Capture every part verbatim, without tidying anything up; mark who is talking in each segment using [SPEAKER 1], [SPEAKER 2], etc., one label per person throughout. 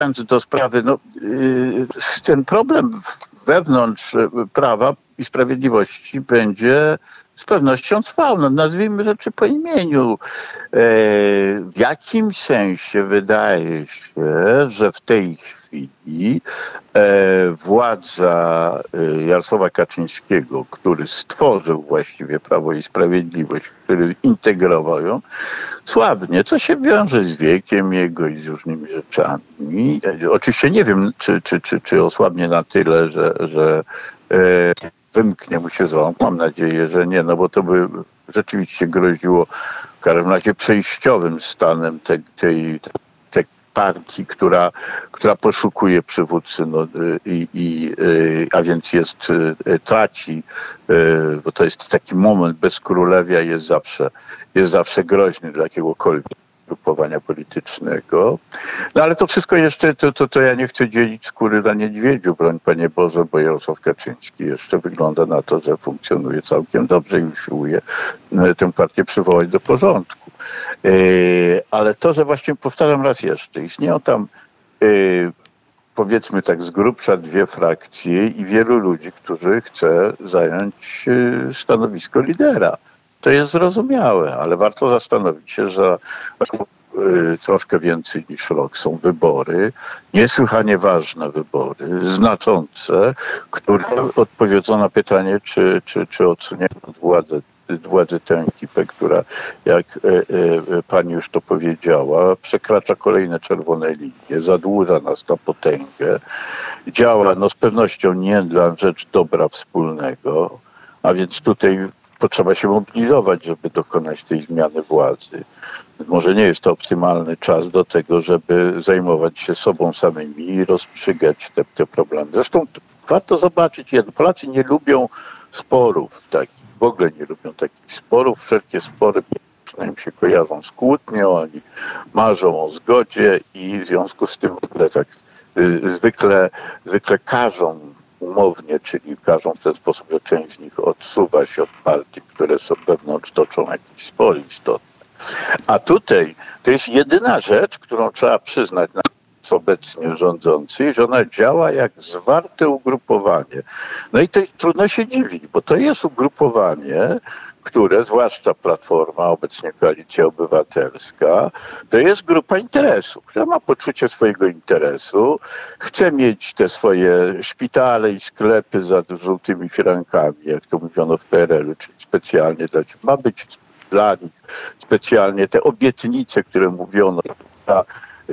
[SPEAKER 1] do sprawy, no, yy, ten problem wewnątrz Prawa i Sprawiedliwości będzie z pewnością trwał. No, nazwijmy rzeczy po imieniu. W jakimś sensie wydaje się, że w tej chwili władza Jarosława Kaczyńskiego, który stworzył właściwie Prawo i Sprawiedliwość, który integrował ją, słabnie, co się wiąże z wiekiem jego i z różnymi rzeczami. Oczywiście nie wiem, czy, czy, czy, czy osłabnie na tyle, że, że wymknie mu się z rąk. Mam nadzieję, że nie, no bo to by rzeczywiście groziło w każdym razie przejściowym stanem tej, tej, tej partii, która, która poszukuje przywódcy, no, i, i, a więc jest, traci, bo to jest taki moment bez królewia, jest zawsze, jest zawsze groźny dla jakiegokolwiek grupowania politycznego. No ale to wszystko jeszcze, to, to, to ja nie chcę dzielić skóry na niedźwiedziu, broń Panie Boże, bo Jarosław Kaczyński jeszcze wygląda na to, że funkcjonuje całkiem dobrze i usiłuje tę partię przywołać do porządku. Ale to, że właśnie powtarzam raz jeszcze, istnieją tam powiedzmy tak z grubsza dwie frakcje i wielu ludzi, którzy chce zająć stanowisko lidera. To jest zrozumiałe, ale warto zastanowić się, że troszkę więcej niż rok są wybory, niesłychanie ważne wybory, znaczące, które odpowiedzą na pytanie, czy, czy, czy odsuniemy od władzy, władzy tę ekipę, która, jak e, e, pani już to powiedziała, przekracza kolejne czerwone linie, zadłuża nas na potęgę, działa no z pewnością nie dla rzecz dobra wspólnego, a więc tutaj potrzeba się mobilizować, żeby dokonać tej zmiany władzy. Może nie jest to optymalny czas do tego, żeby zajmować się sobą samymi i rozstrzygać te, te problemy. Zresztą warto zobaczyć jedno. Polacy nie lubią sporów takich, w ogóle nie lubią takich sporów. Wszelkie spory przynajmniej się kojarzą z kłótnią, oni marzą o zgodzie i w związku z tym w ogóle tak y, zwykle, zwykle każą umownie, czyli każą w ten sposób, że część z nich odsuwa się od partii, które są wewnątrz toczą jakieś spory istotne. A tutaj to jest jedyna rzecz, którą trzeba przyznać na obecnie rządzących, że ona działa jak zwarte ugrupowanie. No i to trudno się dziwić, bo to jest ugrupowanie, które, zwłaszcza Platforma, obecnie Koalicja Obywatelska, to jest grupa interesów, która ma poczucie swojego interesu, chce mieć te swoje szpitale i sklepy za żółtymi firankami, jak to mówiono w P R L u, czyli specjalnie dla, ma być dla nich specjalnie te obietnice, które mówiono, dla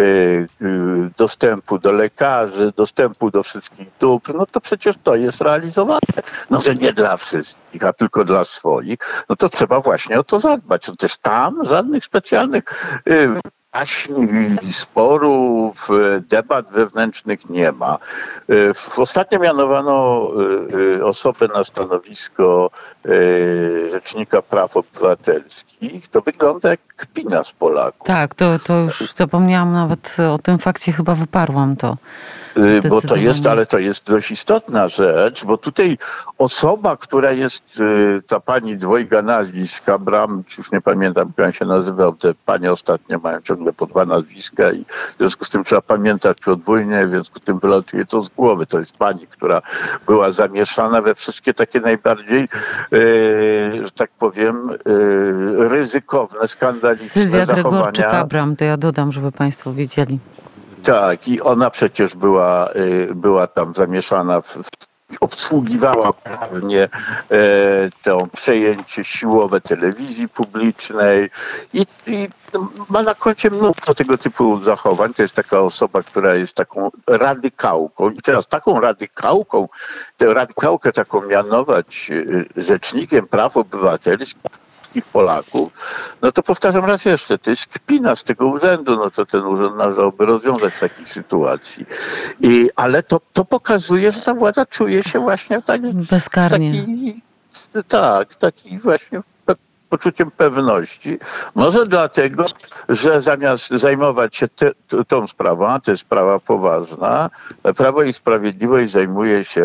[SPEAKER 1] dostępu do lekarzy, dostępu do wszystkich dóbr, no to przecież to jest realizowane. No, że nie dla wszystkich, a tylko dla swoich, no to trzeba właśnie o to zadbać. No też tam żadnych specjalnych waśni, sporów, debat wewnętrznych nie ma. Ostatnio mianowano osobę na stanowisko Rzecznika Praw Obywatelskich. To wygląda jak kpina z Polaków.
[SPEAKER 2] Tak, to, to już zapomniałam nawet o tym fakcie, chyba wyparłam to.
[SPEAKER 1] Bo to jest, ale to jest dość istotna rzecz, bo tutaj osoba, która jest, ta pani dwojga nazwisk, Abram, już nie pamiętam, jak się nazywał, te panie ostatnio mają ciągle po dwa nazwiska i w związku z tym trzeba pamiętać podwójnie, w związku z tym wylatuje to z głowy. To jest pani, która była zamieszana we wszystkie takie najbardziej, e, że tak powiem, e, ryzykowne, skandaliczne
[SPEAKER 2] Sylwia
[SPEAKER 1] zachowania.
[SPEAKER 2] Gregorczyk-Abram, to ja dodam, żeby państwo wiedzieli.
[SPEAKER 1] Tak, i ona przecież była, była tam zamieszana, w, obsługiwała prawnie e, to przejęcie siłowe telewizji publicznej i, i ma na koncie mnóstwo tego typu zachowań. To jest taka osoba, która jest taką radykałką i teraz taką radykałką, tę radykałkę taką mianować rzecznikiem praw obywatelskich Polaków, no to powtarzam raz jeszcze, to jest kpina z tego urzędu, no to ten urząd należałoby rozwiązać w takiej sytuacji. I, ale to, to pokazuje, że ta władza czuje się właśnie tak
[SPEAKER 2] bezkarnie.
[SPEAKER 1] Taki, tak, taki właśnie poczuciem pewności. Może dlatego, że zamiast zajmować się te, tą sprawą, a to jest sprawa poważna, Prawo i Sprawiedliwość zajmuje się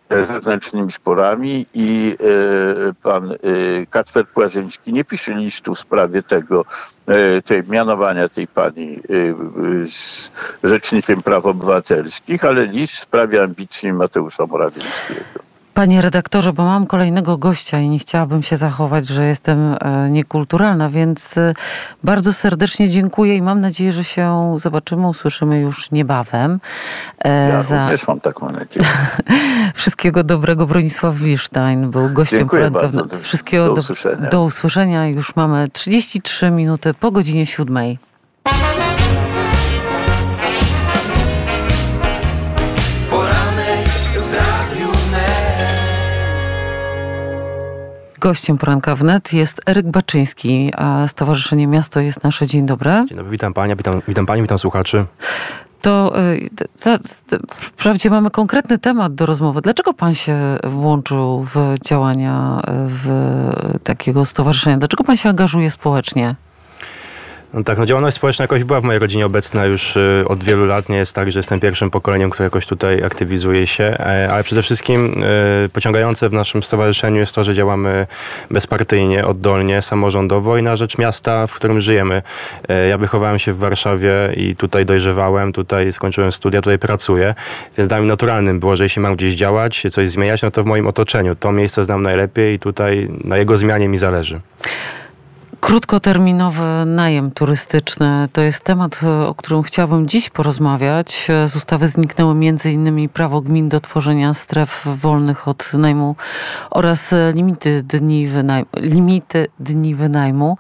[SPEAKER 1] zewnętrznymi sporami i pan Kacper Płażyński nie pisze listu w sprawie tego, tej mianowania tej pani z Rzecznikiem Praw Obywatelskich, ale list w sprawie ambicji Mateusza Morawieckiego.
[SPEAKER 2] Panie redaktorze, bo mam kolejnego gościa i nie chciałabym się zachować, że jestem niekulturalna, więc bardzo serdecznie dziękuję i mam nadzieję, że się zobaczymy, usłyszymy już niebawem.
[SPEAKER 1] Ja Za... również mam taką nadzieję.
[SPEAKER 2] Wszystkiego dobrego. Bronisław Wilsztajn był gościem
[SPEAKER 1] Dziękuję
[SPEAKER 2] poranka.
[SPEAKER 1] bardzo.
[SPEAKER 2] Wszystkiego
[SPEAKER 1] do usłyszenia.
[SPEAKER 2] Do, do usłyszenia. Już mamy trzydzieści trzy minuty po godzinie siódmej. Gościem Poranka Wnet jest Eryk Baczyński, a Stowarzyszenie Miasto jest nasze. Dzień dobry.
[SPEAKER 3] Dzień dobry, witam Panią, witam, witam Panią, witam słuchaczy.
[SPEAKER 2] To za, za, wprawdzie mamy konkretny temat do rozmowy. Dlaczego Pan się włączył w działania w takiego stowarzyszenia? Dlaczego Pan się angażuje społecznie?
[SPEAKER 3] No tak, no działalność społeczna jakoś była w mojej rodzinie obecna już y, od wielu lat. Nie jest tak, że jestem pierwszym pokoleniem, które jakoś tutaj aktywizuje się, e, ale przede wszystkim y, pociągające w naszym stowarzyszeniu jest to, że działamy bezpartyjnie, oddolnie, samorządowo i na rzecz miasta, w którym żyjemy. E, ja wychowałem się w Warszawie i tutaj dojrzewałem, tutaj skończyłem studia, tutaj pracuję, więc dla mnie naturalnym było, że jeśli mam gdzieś działać, coś zmieniać, no to w moim otoczeniu. To miejsce znam najlepiej i tutaj na jego zmianie mi zależy.
[SPEAKER 2] Krótkoterminowy najem turystyczny to jest temat, o którym chciałabym dziś porozmawiać. Z ustawy zniknęły między innymi prawo gmin do tworzenia stref wolnych od najmu oraz limity dni wynajmu. Limity dni wynajmu.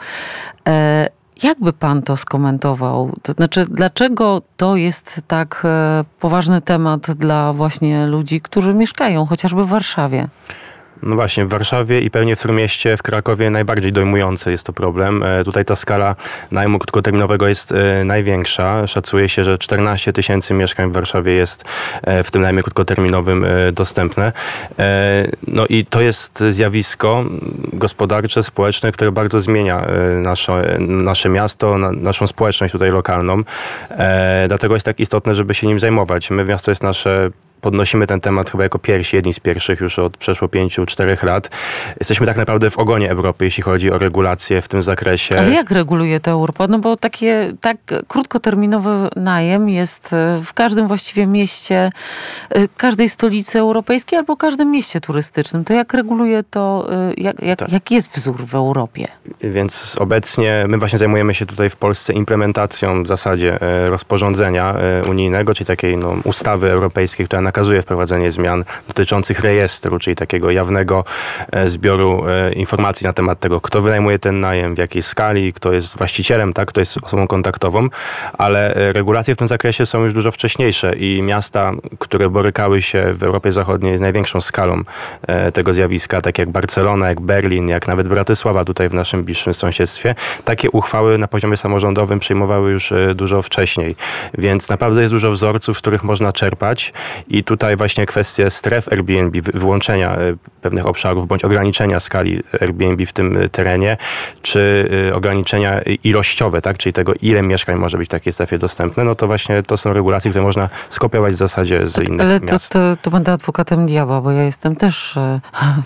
[SPEAKER 2] Jakby pan to skomentował? To znaczy, dlaczego to jest tak poważny temat dla właśnie ludzi, którzy mieszkają chociażby w Warszawie?
[SPEAKER 3] No właśnie, w Warszawie i pewnie w Trójmieście, w Krakowie najbardziej dojmujący jest to problem. E, tutaj ta skala najmu krótkoterminowego jest e, największa. Szacuje się, że czternaście tysięcy mieszkań w Warszawie jest e, w tym najmie krótkoterminowym e, dostępne. E, no i to jest zjawisko gospodarcze, społeczne, które bardzo zmienia e, nasze, nasze miasto, na, naszą społeczność tutaj lokalną. E, dlatego jest tak istotne, żeby się nim zajmować. My, miasto jest nasze Podnosimy ten temat chyba jako pierwsi, jedni z pierwszych już od przeszło pięciu, czterech lat. Jesteśmy tak naprawdę w ogonie Europy, jeśli chodzi o regulacje w tym zakresie.
[SPEAKER 2] Ale jak reguluje to Europa? No bo takie, tak krótkoterminowy najem jest w każdym właściwie mieście, każdej stolicy europejskiej albo każdym mieście turystycznym. To jak reguluje to, jak, jak, tak. jak jest wzór w Europie?
[SPEAKER 3] Więc obecnie my właśnie zajmujemy się tutaj w Polsce implementacją w zasadzie rozporządzenia unijnego, czyli takiej no, ustawy europejskiej, która nakazuje wprowadzenie zmian dotyczących rejestru, czyli takiego jawnego zbioru informacji na temat tego, kto wynajmuje ten najem, w jakiej skali, kto jest właścicielem, tak, kto jest osobą kontaktową, ale regulacje w tym zakresie są już dużo wcześniejsze i miasta, które borykały się w Europie Zachodniej z największą skalą tego zjawiska, tak jak Barcelona, jak Berlin, jak nawet Bratysława tutaj w naszym bliższym sąsiedztwie, takie uchwały na poziomie samorządowym przyjmowały już dużo wcześniej, więc naprawdę jest dużo wzorców, z których można czerpać. I tutaj właśnie kwestie stref Airbnb, wyłączenia pewnych obszarów bądź ograniczenia skali Airbnb w tym terenie, czy ograniczenia ilościowe, tak, czyli tego, ile mieszkań może być w takiej strefie dostępne, no to właśnie to są regulacje, które można skopiować w zasadzie z innych
[SPEAKER 2] Ale
[SPEAKER 3] miast.
[SPEAKER 2] Ale to, to, to będę adwokatem diabła, bo ja jestem też e,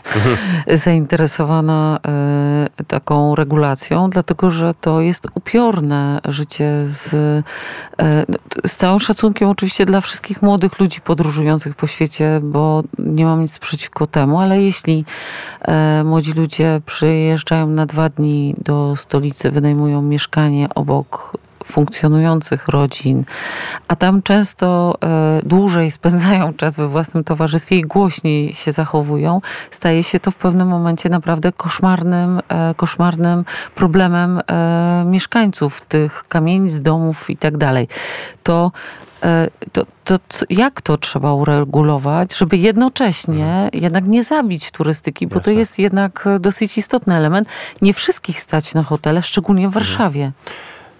[SPEAKER 2] zainteresowana e, taką regulacją, dlatego, że to jest upiorne życie z, e, z całym szacunkiem oczywiście dla wszystkich młodych ludzi podróżujących po świecie, bo nie mam nic przeciwko temu, ale jeśli e, młodzi ludzie przyjeżdżają na dwa dni do stolicy, wynajmują mieszkanie obok funkcjonujących rodzin, a tam często e, dłużej spędzają czas we własnym towarzystwie i głośniej się zachowują, staje się to w pewnym momencie naprawdę koszmarnym, e, koszmarnym problemem e, mieszkańców tych kamienic, domów i tak dalej. To To, to jak to trzeba uregulować, żeby jednocześnie hmm. jednak nie zabić turystyki, bo Jasne. To jest jednak dosyć istotny element. Nie wszystkich stać na hotele, szczególnie w Warszawie.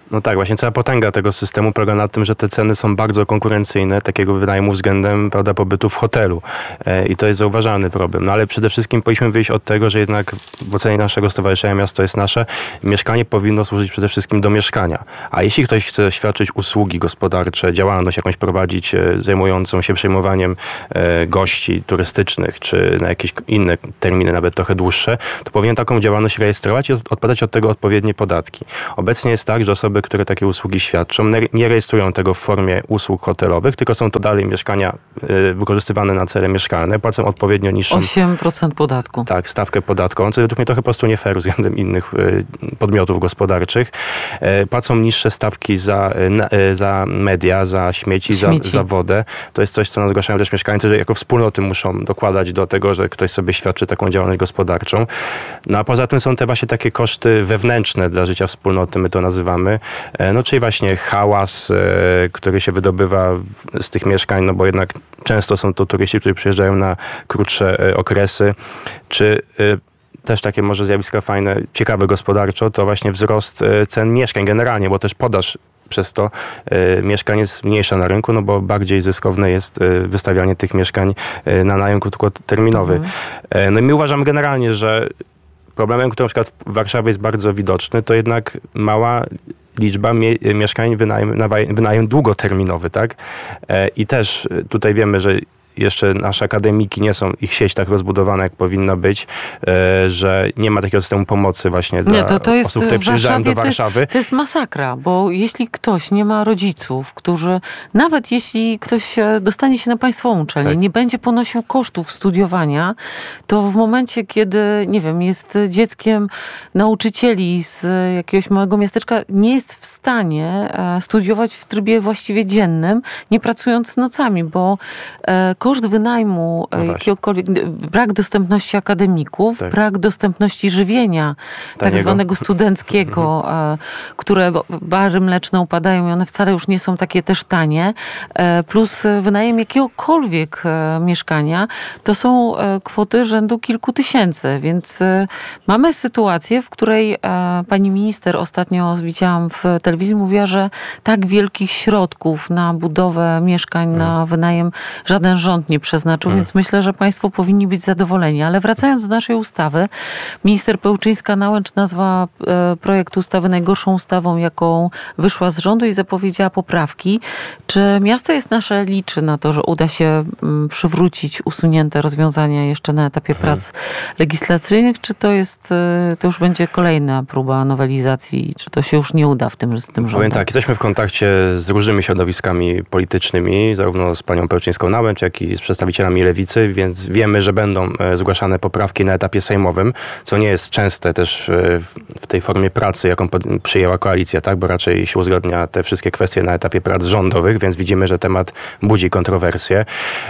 [SPEAKER 3] No tak, właśnie cała potęga tego systemu polega na tym, że te ceny są bardzo konkurencyjne, takiego wynajmu względem, prawda, pobytu w hotelu. E, I to jest zauważalny problem. No ale przede wszystkim powinniśmy wyjść od tego, że jednak w ocenie naszego stowarzyszenia Miasto jest Nasze, mieszkanie powinno służyć przede wszystkim do mieszkania. A jeśli ktoś chce świadczyć usługi gospodarcze, działalność jakąś prowadzić e, zajmującą się przyjmowaniem e, gości turystycznych, czy na jakieś inne terminy, nawet trochę dłuższe, to powinien taką działalność rejestrować i odpadać od tego odpowiednie podatki. Obecnie jest tak, że osoby, które takie usługi świadczą, nie rejestrują tego w formie usług hotelowych, tylko są to dalej mieszkania y, wykorzystywane na cele mieszkalne, płacą odpowiednio niższą...
[SPEAKER 2] osiem procent podatku.
[SPEAKER 3] Tak, stawkę podatkową, co według mnie trochę po prostu nie fair względem innych y, podmiotów gospodarczych. Y, płacą niższe stawki za, y, za media, za śmieci, śmieci. Za, za wodę. To jest coś, co nas zgłaszają też mieszkańcy, że jako wspólnoty muszą dokładać do tego, że ktoś sobie świadczy taką działalność gospodarczą. No a poza tym są te właśnie takie koszty wewnętrzne dla życia wspólnoty, my to nazywamy. No czyli właśnie hałas, który się wydobywa z tych mieszkań, no bo jednak często są to turyści, którzy przyjeżdżają na krótsze okresy, czy też takie może zjawiska fajne, ciekawe gospodarczo, to właśnie wzrost cen mieszkań generalnie, bo też podaż przez to y, mieszkań jest mniejsza na rynku, no bo bardziej zyskowne jest y, wystawianie tych mieszkań y, na najem krótkoterminowy. Mhm. Y, no i my uważamy generalnie, że problemem, który na przykład w Warszawie jest bardzo widoczny, to jednak mała liczba mie- mieszkań wynajem, na wynajem długoterminowy, tak? Y, I też tutaj wiemy, że jeszcze nasze akademiki nie są, ich sieć tak rozbudowana, jak powinna być, e, że nie ma takiego systemu pomocy właśnie dla
[SPEAKER 2] nie, to, to jest,
[SPEAKER 3] osób, które przyjeżdżają do Warszawy.
[SPEAKER 2] To jest, to jest masakra, bo jeśli ktoś nie ma rodziców, którzy, nawet jeśli ktoś dostanie się na państwową uczelnię, tak. nie będzie ponosił kosztów studiowania, to w momencie, kiedy, nie wiem, jest dzieckiem nauczycieli z jakiegoś małego miasteczka, nie jest w stanie studiować w trybie właściwie dziennym, nie pracując nocami, bo koszt wynajmu, no jakiegokolwiek, brak dostępności akademików, tak. brak dostępności żywienia, Taniego. tak zwanego studenckiego, które bary mleczne upadają i one wcale już nie są takie też tanie, plus wynajem jakiegokolwiek mieszkania, to są kwoty rzędu kilku tysięcy, więc mamy sytuację, w której pani minister ostatnio widziałam w telewizji, mówiła, że tak wielkich środków na budowę mieszkań, hmm. na wynajem żaden rząd nie przeznaczył, hmm. więc myślę, że państwo powinni być zadowoleni. Ale wracając do naszej ustawy, minister Pełczyńska-Nałęcz nazwała e, projekt ustawy najgorszą ustawą, jaką wyszła z rządu i zapowiedziała poprawki. Czy Miasto jest Nasze liczy na to, że uda się m, przywrócić usunięte rozwiązania jeszcze na etapie hmm. prac legislacyjnych, czy to jest, e, to już będzie kolejna próba nowelizacji, czy to się już nie uda w tym, z tym rządem?
[SPEAKER 3] Powiem tak, jesteśmy w kontakcie z różnymi środowiskami politycznymi, zarówno z panią Pełczyńską-Nałęcz, jak i z przedstawicielami Lewicy, więc wiemy, że będą zgłaszane poprawki na etapie sejmowym, co nie jest częste też w tej formie pracy, jaką przyjęła koalicja, tak, bo raczej się uzgadnia te wszystkie kwestie na etapie prac rządowych, więc widzimy, że temat budzi kontrowersje.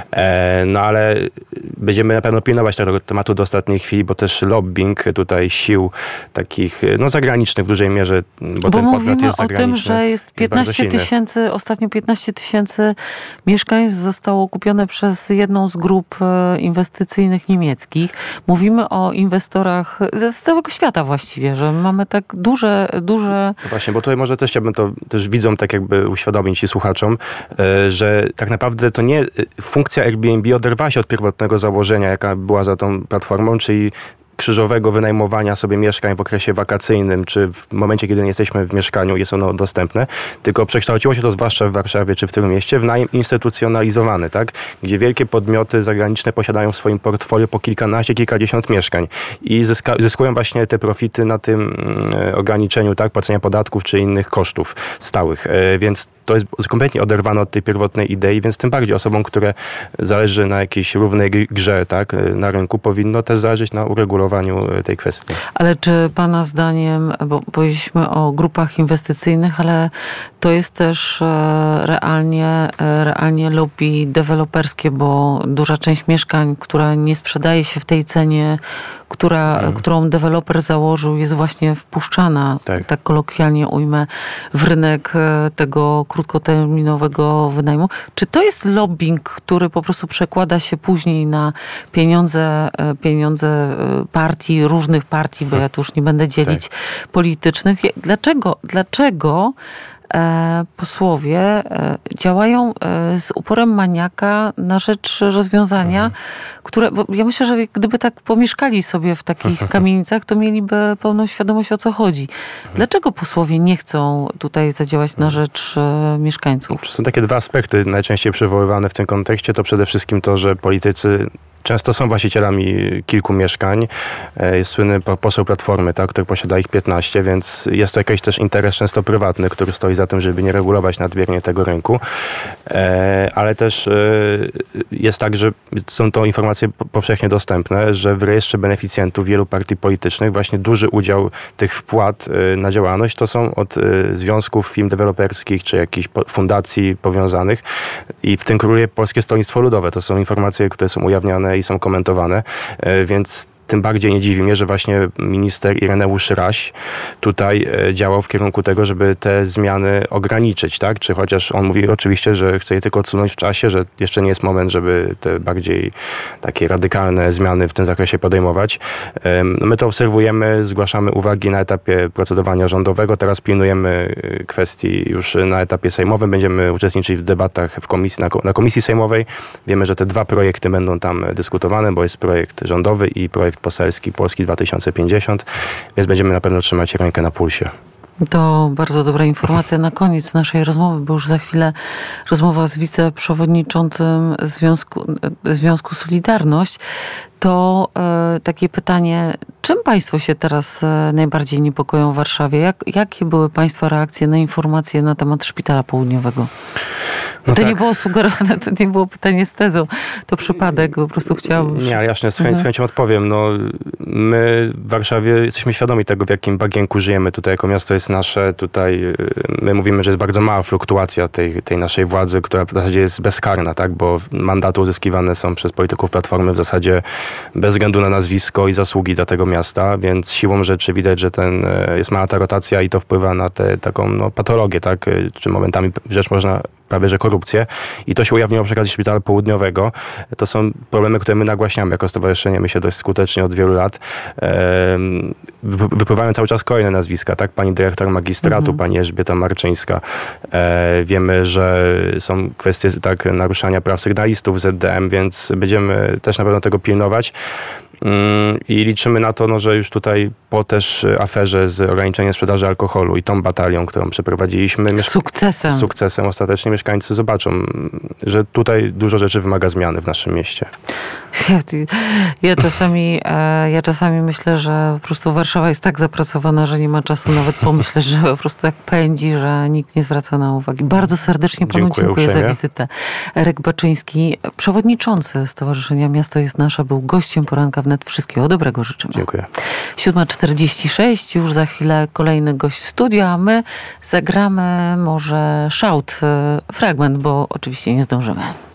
[SPEAKER 3] No ale będziemy na pewno pilnować tego tematu do ostatniej chwili, bo też lobbying tutaj sił takich, no zagranicznych w dużej mierze, bo,
[SPEAKER 2] bo
[SPEAKER 3] ten podmiot jest zagraniczny.
[SPEAKER 2] O tym, że jest piętnaście tysięcy, ostatnio piętnaście tysięcy mieszkań zostało kupione przez jedną z grup inwestycyjnych niemieckich. Mówimy o inwestorach z całego świata właściwie, że mamy tak duże, duże...
[SPEAKER 3] No właśnie, bo tutaj może też chciałbym to też widzom tak jakby uświadomić i słuchaczom, że tak naprawdę to nie funkcja Airbnb oderwała się od pierwotnego założenia, jaka była za tą platformą, czyli krzyżowego wynajmowania sobie mieszkań w okresie wakacyjnym, czy w momencie, kiedy nie jesteśmy w mieszkaniu, jest ono dostępne, tylko przekształciło się to zwłaszcza w Warszawie czy w tym mieście w najem instytucjonalizowany, tak? Gdzie wielkie podmioty zagraniczne posiadają w swoim portfolio po kilkanaście, kilkadziesiąt mieszkań i zyska, zyskują właśnie te profity na tym e, ograniczeniu, tak? Płacenia podatków czy innych kosztów stałych. E, więc to jest kompletnie oderwane od tej pierwotnej idei, więc tym bardziej osobom, które zależy na jakiejś równej grze, tak, na rynku, powinno też zależeć na uregulowaniu tej kwestii.
[SPEAKER 2] Ale czy pana zdaniem, bo powiedzieliśmy o grupach inwestycyjnych, ale to jest też realnie, realnie lobby deweloperskie, bo duża część mieszkań, która nie sprzedaje się w tej cenie, która, hmm. którą deweloper założył, jest właśnie wpuszczana, tak. tak kolokwialnie ujmę, w rynek tego krótkoterminowego wynajmu. Czy to jest lobbying, który po prostu przekłada się później na pieniądze, pieniądze partii, różnych partii, bo ja tu już nie będę dzielić tak. politycznych. Dlaczego, dlaczego E, posłowie e, działają e, z uporem maniaka na rzecz rozwiązania, mhm. które, bo ja myślę, że gdyby tak pomieszkali sobie w takich kamienicach, to mieliby pełną świadomość, o co chodzi. Mhm. Dlaczego posłowie nie chcą tutaj zadziałać na rzecz e, mieszkańców?
[SPEAKER 3] Są takie dwa aspekty najczęściej przywoływane w tym kontekście. To przede wszystkim to, że politycy często są właścicielami kilku mieszkań. Jest słynny poseł Platformy, tak, który posiada ich piętnaście, więc jest to jakiś też interes często prywatny, który stoi za tym, żeby nie regulować nadmiernie tego rynku. Ale też jest tak, że są to informacje powszechnie dostępne, że w rejestrze beneficjentów wielu partii politycznych właśnie duży udział tych wpłat na działalność to są od związków firm deweloperskich czy jakichś fundacji powiązanych i w tym króluje Polskie Stronnictwo Ludowe. To są informacje, które są ujawniane i są komentowane, więc tym bardziej nie dziwi mnie, że właśnie minister Ireneusz Raś tutaj działał w kierunku tego, żeby te zmiany ograniczyć, tak? Czy chociaż on mówi oczywiście, że chce je tylko odsunąć w czasie, że jeszcze nie jest moment, żeby te bardziej takie radykalne zmiany w tym zakresie podejmować. My to obserwujemy, zgłaszamy uwagi na etapie procedowania rządowego. Teraz pilnujemy kwestii już na etapie sejmowym. Będziemy uczestniczyć w debatach w komisji, na komisji sejmowej. Wiemy, że te dwa projekty będą tam dyskutowane, bo jest projekt rządowy i projekt poselski Polski dwa tysiące pięćdziesiąt, więc będziemy na pewno trzymać rękę na pulsie.
[SPEAKER 2] To bardzo dobra informacja na koniec naszej rozmowy, bo już za chwilę rozmowa z wiceprzewodniczącym Związku, Związku Solidarność. To e, takie pytanie, czym państwo się teraz e, najbardziej niepokoją w Warszawie? Jak, jakie były państwa reakcje na informacje na temat Szpitala Południowego? No to tak. nie było sugerowane, to nie było pytanie z tezą. To przypadek, po prostu chciałabym...
[SPEAKER 3] Nie, ale ja z chęcią, z chęcią odpowiem. No, my w Warszawie jesteśmy świadomi tego, w jakim bagienku żyjemy. Tutaj jako miasto jest nasze. Tutaj my mówimy, że jest bardzo mała fluktuacja tej, tej naszej władzy, która w zasadzie jest bezkarna, tak? Bo mandaty uzyskiwane są przez polityków Platformy w zasadzie bez względu na nazwisko i zasługi dla tego miasta, więc siłą rzeczy widać, że ten, jest mała ta rotacja i to wpływa na tę taką no, patologię, tak? Czy momentami rzecz można prawie że korupcję. I to się ujawniło przy okazji Szpitala Południowego. To są problemy, które my nagłaśniamy jako stowarzyszenie, my się dość skutecznie od wielu lat. Wypływają cały czas kolejne nazwiska, tak? Pani dyrektor magistratu, mhm. pani Elżbieta Marczyńska. Wiemy, że są kwestie tak naruszania praw sygnalistów Z D M, więc będziemy też na pewno tego pilnować. I liczymy na to, no, że już tutaj po też aferze z ograniczeniem sprzedaży alkoholu i tą batalią, którą przeprowadziliśmy...
[SPEAKER 2] Z sukcesem.
[SPEAKER 3] Z sukcesem ostatecznie mieszkańcy zobaczą, że tutaj dużo rzeczy wymaga zmiany w naszym mieście.
[SPEAKER 2] Ja, ja, czasami, ja czasami myślę, że po prostu Warszawa jest tak zapracowana, że nie ma czasu nawet pomyśleć, że po prostu tak pędzi, że nikt nie zwraca na uwagi. Bardzo serdecznie panu dziękuję, dziękuję za wizytę. Erek Baczyński, przewodniczący Stowarzyszenia Miasto jest Nasze, był gościem poranka wnet. Wszystkiego dobrego życzymy.
[SPEAKER 3] Dziękuję.
[SPEAKER 2] siódma czterdzieści sześć, już za chwilę kolejny gość w studio, a my zagramy może szaut, fragment, bo oczywiście nie zdążymy.